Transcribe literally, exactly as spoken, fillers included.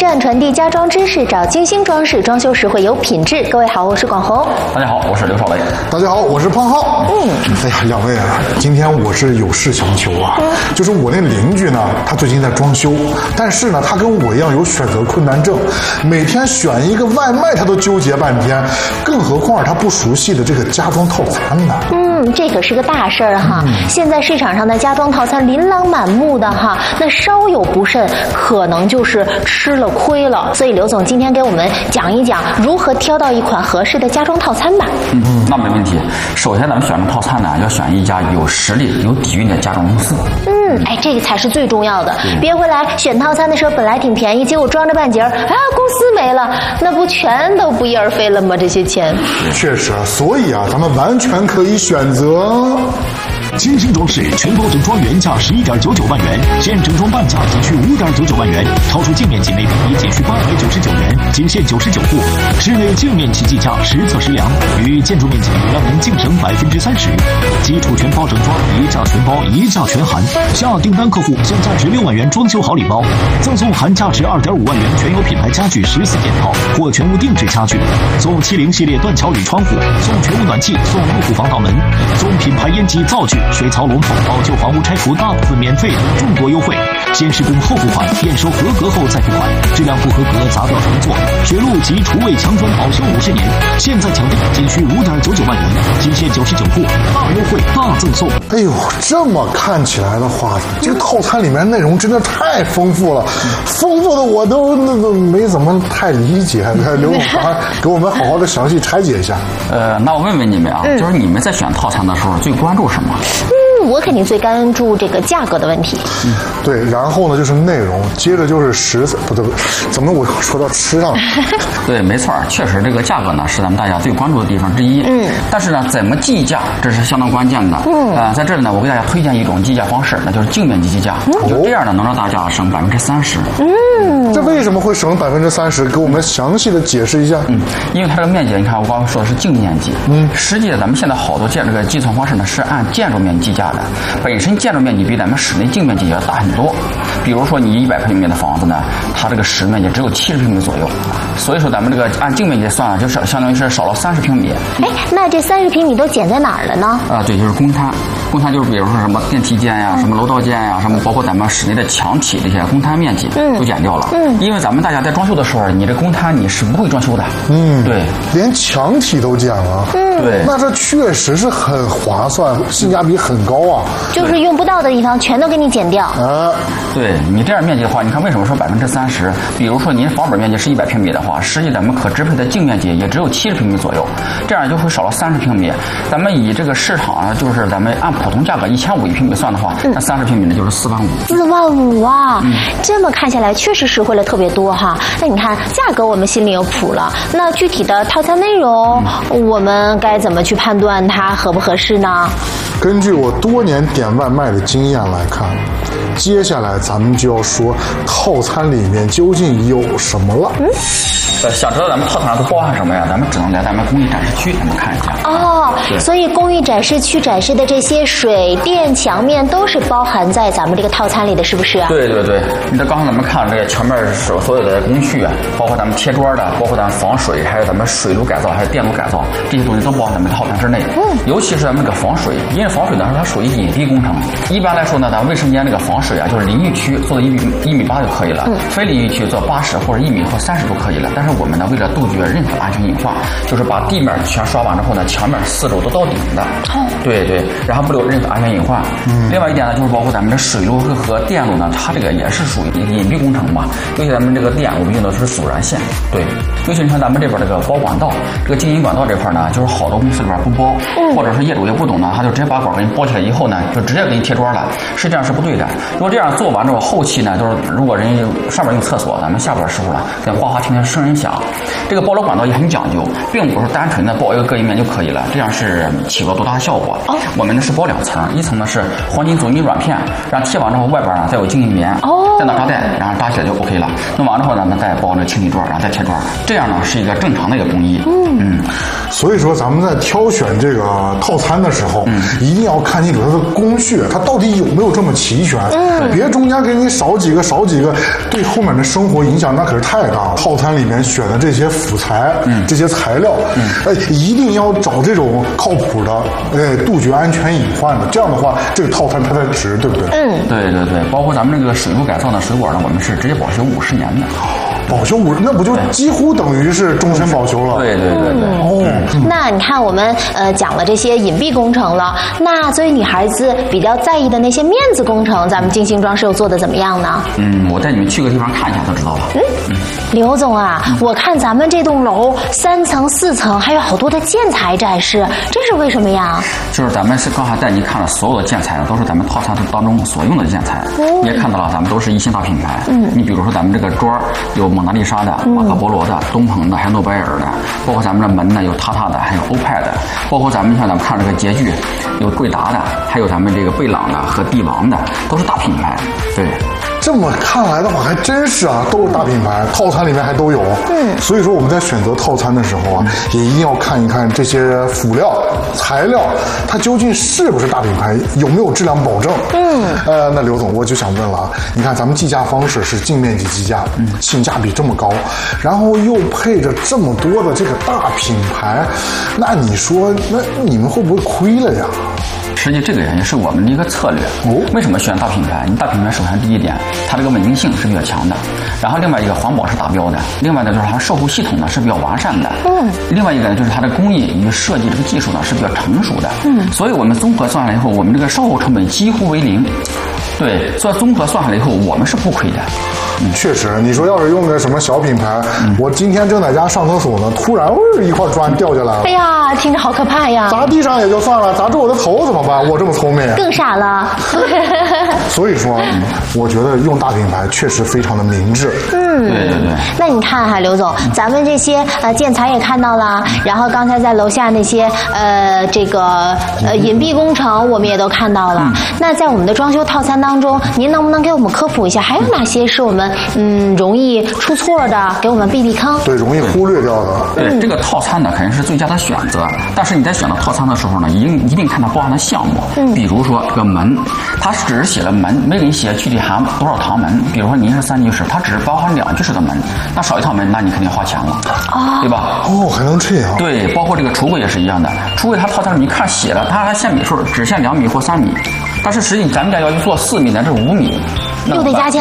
站传递家装知识，找金星装饰，装修实惠有品质。各位好，我是广红。 大家好，我是刘少雷。 大家好，我是胖浩。嗯，哎呀，两位啊，今天我是有事相求啊，嗯、就是我那邻居呢，他最近在装修，但是呢，他跟我一样有选择困难症，每天选一个外卖他都纠结半天，更何况他不熟悉的这个家装套餐呢？ 嗯，这可是个大事儿哈。嗯、现在市场上的家装套餐琳琅满目的哈，那稍有不慎，可能就是吃了亏了。所以刘总今天给我们讲一讲如何挑到一款合适的家装套餐吧。 嗯，那没问题。首先咱们选择套餐呢，要选一家有实力、有底蕴的家装公司。 嗯，哎，这个才是最重要的。别回来选套餐的时候本来挺便宜，结果装着半截儿，啊，公司没了，那不全都不翼而飞了吗？这些钱。 确实，所以啊，咱们完全可以选择。 金星装饰全包整装原价十一点九九万元，现整装半价仅需五点九九万元，超出净面积每平米仅需八百九十九元，仅限九十九户。室内净面积计价实测实量，与建筑面积让您净省百分之三十。基础全包整装，一价全包，一价全含。下订单客户现价值六万元装修好礼包，赠送含价值二点五万元全有品牌家具十四件套或全屋定制家具，送七零系列断桥铝窗户，送全屋暖气，送入户防盗门，送品牌烟机灶具。水槽龙头，老旧房屋拆除大部分免费，众多优惠。先施工后付款，验收合格后再付款，质量不合格砸掉重做。水路及厨卫墙砖保修五十年，现在抢订仅需五点九九万元，仅限九十九户，大优惠大赠送。 哎呦，这么看起来的话，这个套餐里面内容真的太丰富了，丰富的我都那都没怎么太理解。刘总，给我们好好的详细拆解一下。 呃，那我问问你们啊，嗯、就是你们在选套餐的时候最关注什么？ 嗯，我肯定最关注这个价格的问题。 嗯，对，然后呢就是内容，接着就是食材，不对，怎么我说到吃上了？ 对，没错，确实这个价格呢是咱们大家最关注的地方之一。嗯，但是呢，怎么计价这是相当关键的。嗯，啊、呃，在这里呢，我给大家推荐一种计价方式，那就是净面积计价。嗯、就这样呢，能让大家省百分之三十。 嗯，这为什么会省百分之三十？给我们详细的解释一下。 嗯，因为它这个面积，你看我刚刚说的是净面积。嗯，实际咱们现在好多建这个计算方式呢是按建筑面积计价的。本身建筑面积比咱们室内净面积要大很多，比如说你一百平米的房子呢，它这个实面积只有七十平米左右，所以说咱们这个按净面积算啊，就是相当于是少了三十平米。 哎，那这三十平米都减在哪儿了呢？ 啊，对，就是公摊，公摊就是比如说什么电梯间呀、啊、什么楼道间呀、啊、什么，包括咱们室内的墙体这些公摊面积都减掉了。嗯，因为咱们大家在装修的时候，你这公摊你是不会装修的。嗯，对， 连墙体都减了。嗯，对，那这确实是很划算，性价比很高啊。 就是用不到的地方全都给你减掉。 啊，对，你这样面积的话，你看为什么说百分之三十？比如说您房本面积是一百平米的话，实际咱们可支配的净面积也只有七十平米左右，这样就会少了三十平米。咱们以这个市场啊，就是咱们按普通价格一千五一平米算的话，嗯、那三十平米呢就是四万五。 四万五啊！嗯、这么看下来确实实惠了特别多哈。那你看价格我们心里有谱了，那具体的套餐内容，嗯、我们该怎么去判断它合不合适呢？ 根据我多年点外卖的经验来看，接下来咱们就要说套餐里面究竟有什么了。嗯， 呃，想知道咱们套餐都包含什么呀？咱们只能来咱们工艺展示区咱们看一下。 哦，所以工艺展示区展示的这些水电墙面都是包含在咱们这个套餐里的，是不是啊？ 对对对，你这刚才咱们看这个墙面所所有的工序啊，包括咱们贴砖的，包括咱们防水，还有咱们水路改造，还有电路改造，这些东西都包含咱们套餐之内。嗯，尤其是咱们这个防水，因为防水呢它属于隐蔽工程。一般来说呢，咱卫生间这个防水啊，就是淋浴区做到一米一米八就可以了，嗯、非淋浴区做八十或者一米或三十都可以了。但是我们呢，为了杜绝任何安全隐患，就是把地面全刷完之后呢，墙面四周都到顶的。哦，对对，然后不留任何安全隐患。嗯，另外一点呢，就是包括咱们的水路和电路呢，它这个也是属于隐蔽工程嘛。尤其咱们这个电，我们用的是阻燃线。对，尤其你看咱们这边这个包管道，这个经营管道这块呢，就是好多公司里边不包，嗯、或者是业主也不懂呢，他就直接把管给你包起来以后呢，就直接给你贴砖了。实际上是不对的。如果这样做完之后，后期呢，就是如果人上面用厕所，咱们下边师傅了，跟花花庭庭生人响。这个包罗管道也很讲究，并不是单纯的包一个隔音棉就可以了，这样是起不到多大的效果。哦，我们呢是包两层，一层呢是黄金阻尼软片，然后贴完之后外边呢再有静音棉，哦，再拿扎带，然后扎起来就 OK 了。弄完之后呢，那再包那个清理砖，然后再贴砖，这样呢是一个正常的一个工艺。嗯嗯， 所以说咱们在挑选这个套餐的时候，嗯，一定要看清楚它的工序，它到底有没有这么齐全。嗯，别中间给你少几个少几个，对后面的生活影响那可是太大了。套餐里面选的这些辅材，嗯，这些材料，嗯，哎，一定要找这种靠谱的，哎，杜绝安全隐患的。这样的话，这个套餐它才值，对不对？ 嗯， 对对对，包括咱们这个水路改造的水果呢，我们是直接保修五十年的。 保修五，那不就几乎等于是终身保修了？ 对对对对。 哦， 嗯、那你看我们呃讲了这些隐蔽工程了，那作为女孩子比较在意的那些面子工程，咱们精心装饰又做的怎么样呢？ 嗯，我带你们去个地方看一下就知道了。嗯嗯，刘总啊，嗯、我看咱们这栋楼三层四层还有好多的建材展示，这是为什么呀？ 就是咱们是刚才带您看了所有的建材，都是咱们套餐当中所用的建材。嗯，你也看到了，咱们都是一线大品牌。嗯，你比如说咱们这个桌有蒙娜丽莎的、马可波罗的、东鹏的，还有诺贝尔的，包括咱们的门呢有塔塔的，还有欧派的，包括咱们像咱们看这个洁具，有贵达的，还有咱们这个贝朗的和帝王的，都是大品牌。对。 这么看来的话，还真是啊，都是大品牌，套餐里面还都有。嗯，所以说我们在选择套餐的时候啊，也一定要看一看这些辅料、材料，它究竟是不是大品牌，有没有质量保证。嗯，呃，那刘总，我就想问了啊，你看咱们计价方式是净面积计价，嗯，性价比这么高，然后又配着这么多的这个大品牌，那你说，那你们会不会亏了呀？ 实际这个也是我们的一个策略。哦，为什么选大品牌？你大品牌首先第一点，它这个稳定性是比较强的，然后另外一个环保是达标的，另外呢就是它售后系统呢是比较完善的。嗯，另外一个呢就是它的工艺与设计这个技术呢是比较成熟的。嗯，所以我们综合算下来以后，我们这个售后成本几乎为零。对，所以综合算下来以后，我们是不亏的。 嗯，确实，你说要是用个什么小品牌，嗯、我今天正在家上厕所呢，突然哦一块砖掉下来了， 哎呀，听着好可怕呀！ 砸地上也就算了，砸住我的头怎么办？我这么聪明， 更傻了。 所以说，嗯、我觉得用大品牌确实非常的明智。 嗯， 对对对。 那你看哈，刘总，咱们这些呃建材也看到了，然后刚才在楼下那些呃这个呃隐蔽工程我们也都看到了。嗯、那在我们的装修套餐当中，您能不能给我们科普一下，还有哪些是我们嗯容易出错的，给我们避避坑？ 对，容易忽略掉的。 对，嗯、这个套餐呢肯定是最佳的选择，但是你在选择套餐的时候呢，一定一定看它包含的项目。嗯，比如说这个门，它只是写了门，没给你写具体含多少堂门。比如说您是三居室，它只是包含两居室的门，那少一套门，那你肯定花钱了，啊，对吧？ 哦，还能这样？ 对，包括这个橱柜也是一样的，橱柜它套餐里面看写了，它还限米数，只限两米或三米，但是实际咱们家要求做四米乃至五米， 又得加钱。